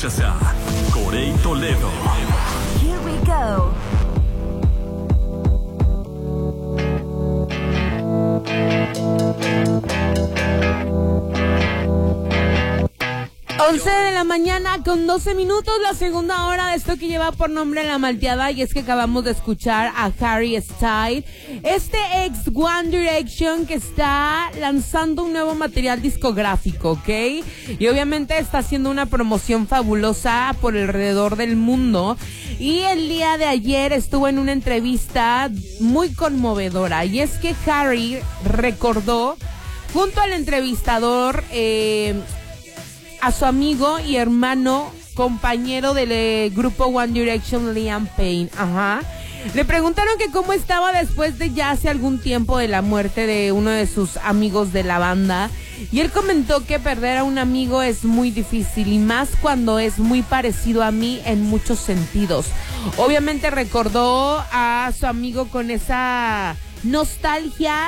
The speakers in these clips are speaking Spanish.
Escuchas a Corey Toledo. Here we go. 11 de la mañana con 12 minutos, la segunda hora de esto que lleva por nombre La Malteada, y es que acabamos de escuchar a Harry Styles, este ex One Direction que está lanzando un nuevo material discográfico, ¿ok? Y obviamente está haciendo una promoción fabulosa por alrededor del mundo, y el día de ayer estuvo en una entrevista muy conmovedora, y es que Harry recordó junto al entrevistador a su amigo y hermano, compañero del grupo One Direction, Liam Payne. Ajá. Le preguntaron que cómo estaba después de ya hace algún tiempo de la muerte de uno de sus amigos de la banda. Y él comentó que perder a un amigo es muy difícil, y más cuando es muy parecido a mí en muchos sentidos. Obviamente recordó a su amigo con esa nostalgia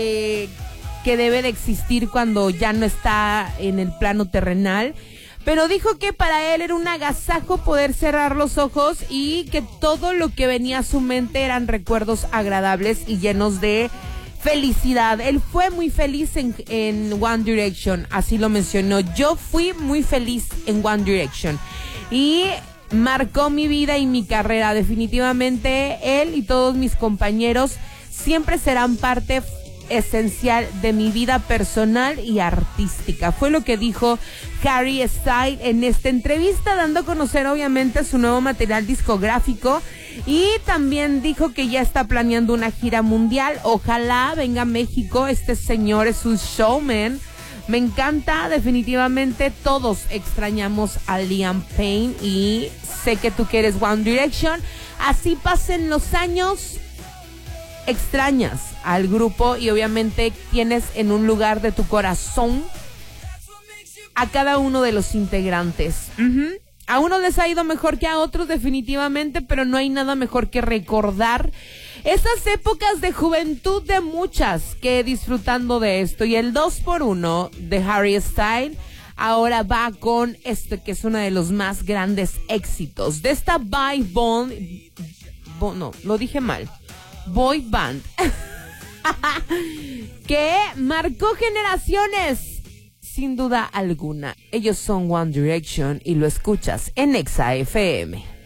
que debe de existir cuando ya no está en el plano terrenal, pero dijo que para él era un agasajo poder cerrar los ojos y que todo lo que venía a su mente eran recuerdos agradables y llenos de felicidad. Él fue muy feliz en One Direction, así lo mencionó. Yo fui muy feliz en One Direction y marcó mi vida y mi carrera. Definitivamente él y todos mis compañeros siempre serán parte esencial de mi vida personal y artística. Fue lo que dijo Harry Styles en esta entrevista, dando a conocer obviamente su nuevo material discográfico, y también dijo que ya está planeando una gira mundial. Ojalá venga a México. Este señor es un showman. Me encanta, definitivamente todos extrañamos a Liam Payne, y sé que tú quieres One Direction. Así pasen los años, extrañas al grupo y obviamente tienes en un lugar de tu corazón a cada uno de los integrantes. A unos les ha ido mejor que a otros, definitivamente, pero no hay nada mejor que recordar esas épocas de juventud de muchas que disfrutando de esto. Y el 2x1 de Harry Styles ahora va con este que es uno de los más grandes éxitos de esta boy band que marcó generaciones, sin duda alguna. Ellos son One Direction y lo escuchas en Exa FM.